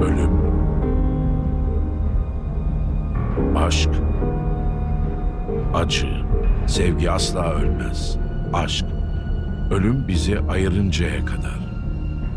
Ölüm, aşk, acı, sevgi asla ölmez. Aşk, ölüm bizi ayırıncaya kadar.